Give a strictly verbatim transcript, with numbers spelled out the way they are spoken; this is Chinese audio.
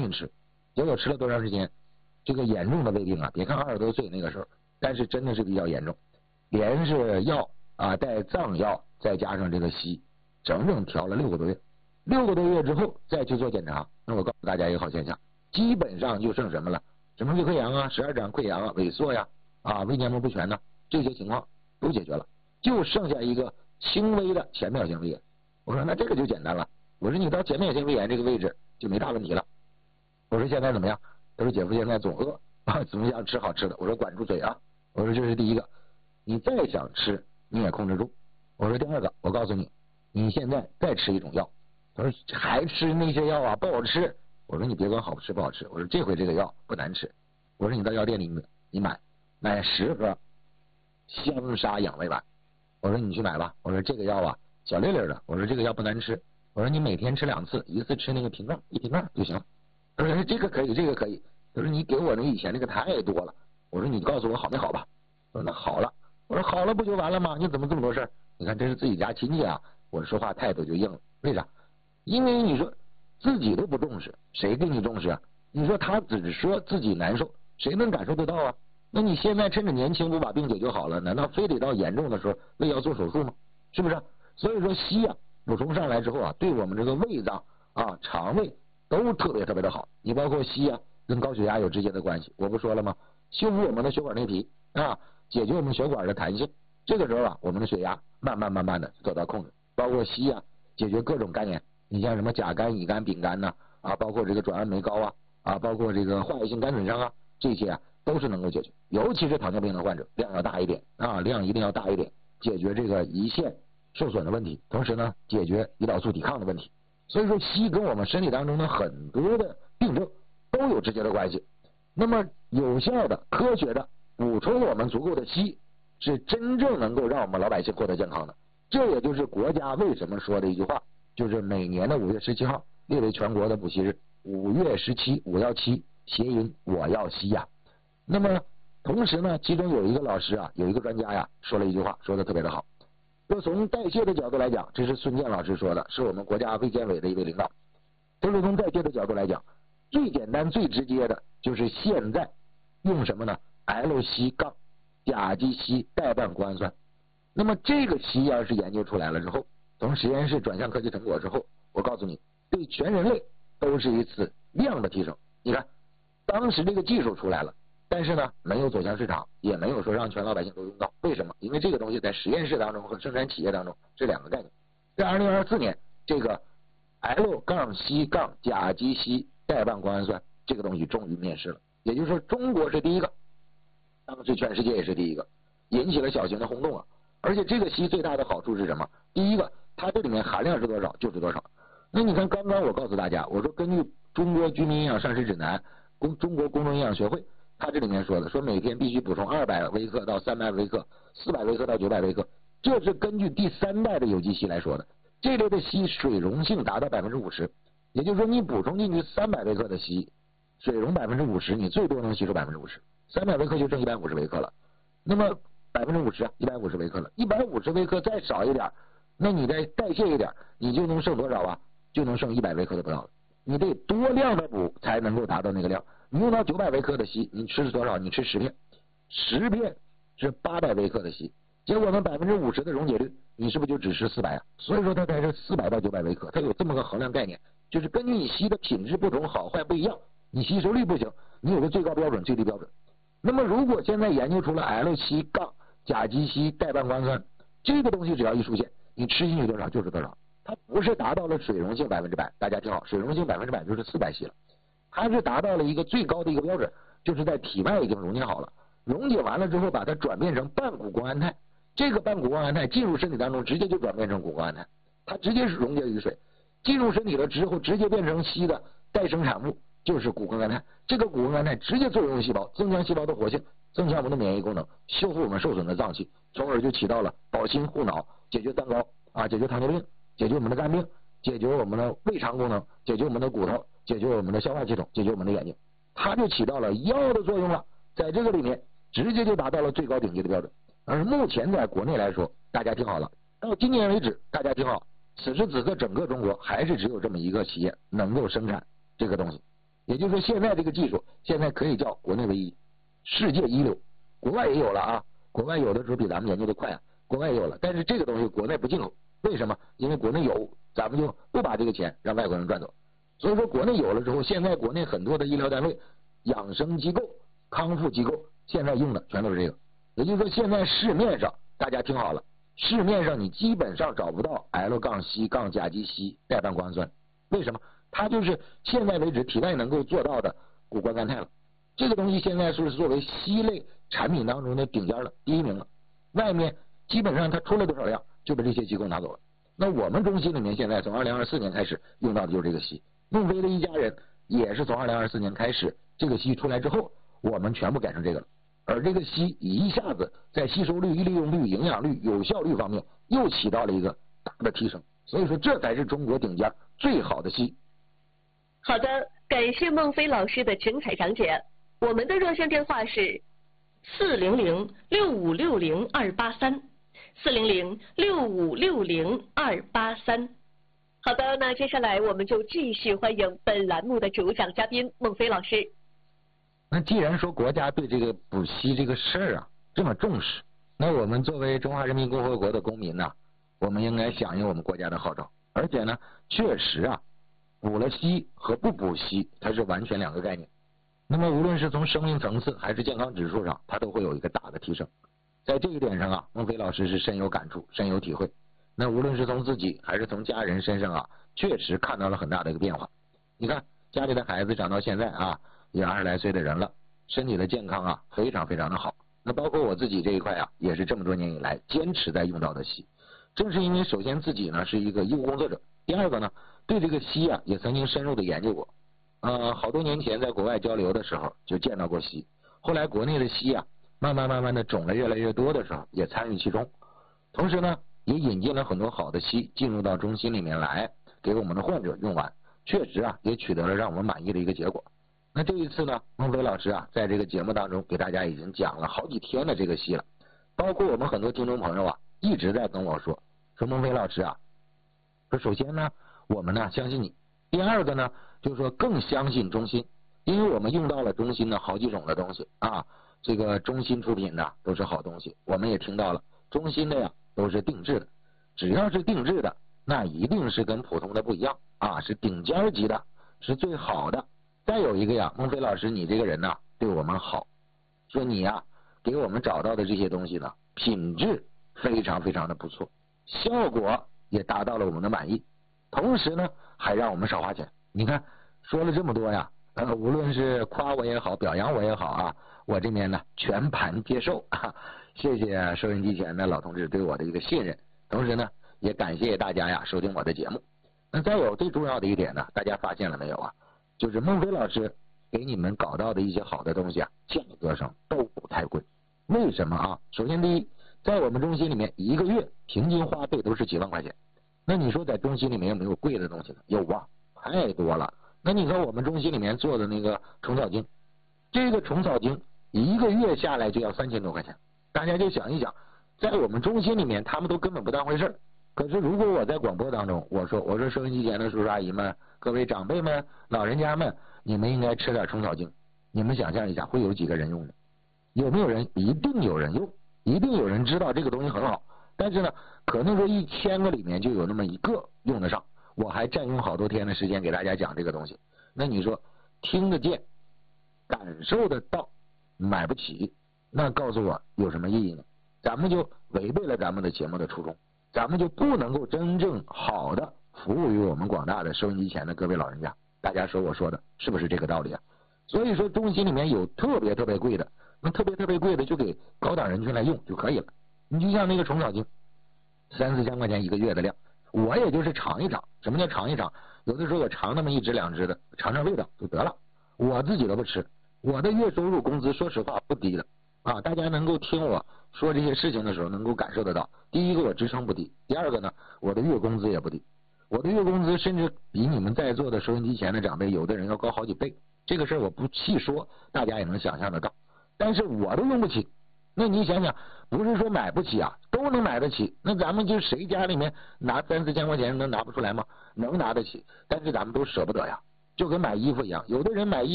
信吃，结果吃了多长时间，这个严重的胃病啊，别看二十多岁那个时候，但是真的是比较严重，连是药啊带藏药再加上这个西，整整调了六个多月。六个多月之后再去做检查，那我告诉大家一个好现象，基本上就剩什么了？什么胃溃疡啊、十二指肠溃疡啊、萎缩呀、啊胃黏膜不全呐、啊，这些情况都解决了，就剩下一个轻微的浅表性胃炎。我说那这个就简单了，我说你到浅表性胃炎这个位置就没大问题了。我说现在怎么样？他说姐夫现在总饿啊，怎么样吃好吃的？我说管住嘴啊！我说这是第一个，你再想吃你也控制住。我说第二个，我告诉你，你现在再吃一种药。他说还吃那些药啊，不好吃。我说你别管好吃不好吃，我说这回这个药不难吃。我说你到药店里你买买十盒香砂养胃丸，我说你去买吧。我说这个药啊小粒粒的，我说这个药不难吃。我说你每天吃两次，一次吃那个瓶盖一瓶盖就行。他说这个可以，这个可以。他说你给我那以前那个太多了。我说你告诉我好没好吧？我说那好了。我说好了不就完了吗？你怎么这么多事儿？你看这是自己家亲戚啊，我说话态度就硬了。为啥？因为你说自己都不重视，谁给你重视啊？你说他只说自己难受，谁能感受得到啊？那你现在趁着年轻不把病解决好了，难道非得到严重的时候胃要做手术吗？是不是？所以说西啊补充上来之后啊，对我们这个胃脏啊、肠胃都特别特别的好。你包括西啊跟高血压有直接的关系，我不说了吗？修复我们的血管内皮啊，解决我们血管的弹性，这个时候啊，我们的血压慢慢慢慢的得到控制。包括西啊，解决各种肝炎，你像什么甲肝、乙肝、丙肝呐啊，包括这个转氨酶高啊啊，包括这个化液性肝损伤啊，这些啊都是能够解决。尤其是糖尿病的患者，量要大一点啊，量一定要大一点，解决这个胰腺受损的问题，同时呢，解决胰岛素抵抗的问题。所以说，西跟我们身体当中的很多的病症都有直接的关系。那么有效的、科学的补充我们足够的硒，是真正能够让我们老百姓获得健康的。这也就是国家为什么说的一句话，就是每年的五月十七号列为全国的补硒日。五月十七，五幺七，谐音我要硒呀。那么同时呢，其中有一个老师啊，有一个专家呀，说了一句话，说的特别的好。说从代谢的角度来讲，这是孙健老师说的，是我们国家卫健委的一位领导。他说从代谢的角度来讲，最简单最直接的就是现在用什么呢 ？L 硒杠甲基硒代半谷氨酸。那么这个硒要是研究出来了之后，从实验室转向科技成果之后，我告诉你，对全人类都是一次量的提升。你看，当时这个技术出来了，但是呢，没有走向市场，也没有说让全老百姓都用到。为什么？因为这个东西在实验室当中和生产企业当中是两个概念。在二零二四年，这个 L 杠硒杠甲基硒代半谷氨酸这个东西终于面世了，也就是说中国是第一个，当时全世界也是第一个，引起了小型的轰动啊。而且这个硒最大的好处是什么？第一个，它这里面含量是多少就是多少。那你看刚刚我告诉大家，我说根据中国居民营养膳食指南，公中国公众营养学会，它这里面说的，说每天必须补充二百微克到三百微克，四百微克到九百微克，这是根据第三代的有机硒来说的。这类的硒水溶性达到百分之五十，也就是说你补充进去三百微克的硒，水溶百分之五十，你最多能吸收百分之五十，三百微克就剩一百五十微克了。那么百分之五十啊，一百五十微克了，一百五十微克再少一点，那你再代谢一点，你就能剩多少啊？就能剩一百微克都不到了。你得多量的补才能够达到那个量。你用到九百微克的硒，你吃是多少？你吃十片，十片是八百微克的硒，结果呢百分之五十的溶解率，你是不是就只吃四百啊？所以说它才是四百到九百微克，它有这么个衡量概念，就是根据你硒的品质不同，好坏不一样，你吸收率不行，你有个最高标准、最低标准。那么如果现在研究出了 L 硒杠甲基硒代半谷氨酸，这个东西只要一出现，你吃进去多少就是多少。它不是达到了水溶性百分之百，大家听好，水溶性百分之百就是四百硒了，它是达到了一个最高的一个标准，就是在体外已经溶解好了，溶解完了之后把它转变成半谷胱氨肽，这个半谷胱氨肽进入身体当中直接就转变成谷胱氨肽，它直接是溶解于水，进入身体了之后直接变成硒的代生产物，就是谷胱氨肽。这个谷胱氨肽直接作用于细胞，增强细胞的活性，增强我们的免疫功能，修复我们受损的脏器，从而就起到了保心护脑、解决三高啊，解决糖尿病、解决我们的肝病、解决我们的胃肠功能、解决我们的骨头、解决我们的消化系统、解决我们的眼睛，它就起到了药的作用了。在这个里面直接就达到了最高顶级的标准。而目前在国内来说，大家听好了，到今年为止，大家听好，此时此刻整个中国还是只有这么一个企业能够生产这个东西， 也就是说，现在这个技术现在可以叫国内唯一，世界一流。国外也有了啊，国外有的时候比咱们研究的快啊，国外也有了。但是这个东西国内不进口，为什么？因为国内有，咱们就不把这个钱让外国人赚走。所以说国内有了之后，现在国内很多的医疗单位、养生机构、康复机构现在用的全都是这个。也就是说，现在市面上大家听好了，市面上你基本上找不到 L 杠 C 杠甲基烯代半胱氨酸，为什么？它就是现在为止体外能够做到的谷胱甘肽了。这个东西现在是作为烯类产品当中的顶尖了，第一名了。外面基本上它出了多少量就被这些机构拿走了。那我们中心里面现在从二零二四年开始用到的就是这个烯，孟非的一家人也是从二零二四年开始，这个烯出来之后，我们全部改成这个了。而这个烯一下子在吸收率、利用率、营养率、有效率方面又起到了一个大的提升，所以说这才是中国顶尖最好的烯。 好的，感谢孟非老师的精彩讲解。我们的热线电话是四零零六五六零二八三，四零零六五六零二八三。好的，那接下来我们就继续欢迎本栏目的主讲嘉宾孟非老师。 那既然说国家对这个补烯这个事儿啊这么重视，那我们作为中华人民共和国的公民呢、啊，我们应该响应我们国家的号召。而且呢，确实啊，补了烯和不补烯它是完全两个概念。那么无论是从生命层次还是健康指数上，它都会有一个大的提升。在这一点上啊，孟非老师是深有感触、深有体会。那无论是从自己还是从家人身上啊，确实看到了很大的一个变化。你看家里的孩子长到现在啊，也二十来岁的人了，身体的健康啊非常非常的好。那包括我自己这一块啊，也是这么多年以来坚持在用到的烯。正是因为首先自己呢是一个医务工作者，第二个呢对这个烯啊也曾经深入的研究过。呃，好多年前在国外交流的时候就见到过烯，后来国内的烯啊慢慢慢慢的种类越来越多的时候也参与其中，同时呢也引进了很多好的烯进入到中心里面来，给我们的患者用完，确实啊也取得了让我们满意的一个结果。那这一次呢，孟非老师啊在这个节目当中给大家已经讲了好几天的这个烯了，包括我们很多听众朋友啊一直在跟我说说孟非老师啊，说首先呢我们呢相信你，第二个呢就是说更相信中心，因为我们用到了中心的好几种的东西啊，这个中心出品的都是好东西，我们也听到了中心的呀都是定制的，只要是定制的那一定是跟普通的不一样啊，是顶尖级的，是最好的。再有一个呀，孟非老师你这个人呢对我们好，说你呀给我们找到的这些东西呢品质非常非常的不错，效果也达到了我们的满意，同时呢还让我们少花钱。你看说了这么多呀，呃，无论是夸我也好，表扬我也好啊，我这边呢全盘接受啊，谢谢收音机前的老同志对我的一个信任，同时呢也感谢大家呀收听我的节目。那再有最重要的一点呢，大家发现了没有啊，就是孟非老师给你们搞到的一些好的东西啊，价格上都不太贵。为什么啊？首先第一，在我们中心里面一个月平均花费都是几万块钱，那你说在中心里面有没有贵的东西呢？有啊，太多了。那你看我们中心里面做的那个虫草精，这个虫草精一个月下来就要三千多块钱，大家就想一想，在我们中心里面他们都根本不当回事儿。可是如果我在广播当中我说我说收音机前的叔叔阿姨们，各位长辈们，老人家们，你们应该吃点虫草精，你们想象一下会有几个人用的？有没有人？一定有人用，一定有人知道这个东西很好，但是呢可能说一千个里面就有那么一个用得上。我还占用好多天的时间给大家讲这个东西，那你说听得见感受得到买不起，那告诉我有什么意义呢？咱们就违背了咱们的节目的初衷，咱们就不能够真正好的服务于我们广大的收音机前的各位老人家。大家说我说的是不是这个道理啊？所以说中心里面有特别特别贵的，那特别特别贵的就给高档人群来用就可以了。你就像那个虫草精三四千块钱一个月的量，我也就是尝一尝。什么叫尝一尝？有的时候我尝那么一支两支的，尝尝味道就得了，我自己都不吃。我的月收入工资说实话不低的啊，大家能够听我说这些事情的时候能够感受得到，第一个我职称不低，第二个呢我的月工资也不低，我的月工资甚至比你们在座的收音机前的长辈有的人要高好几倍，这个事儿我不细说，大家也能想象得到，但是我都用不起。那你想想，不是说买不起啊，都能买得起。那咱们就谁家里面拿三四千块钱能拿不出来吗？能拿得起，但是咱们都舍不得呀。 就跟买衣服一样，有的人买衣服